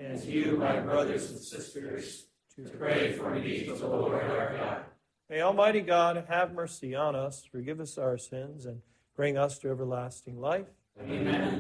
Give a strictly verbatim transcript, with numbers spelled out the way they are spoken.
and you, my brothers and sisters, to pray for me to the Lord our God. May Almighty God have mercy on us, forgive us our sins, and bring us to everlasting life. Amen.